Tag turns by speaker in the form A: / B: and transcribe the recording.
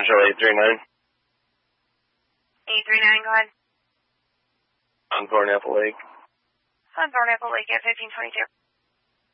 A: Charlie 839.
B: 839, go ahead.
A: On Thornapple Lake.
B: On Thornapple Lake at 1522.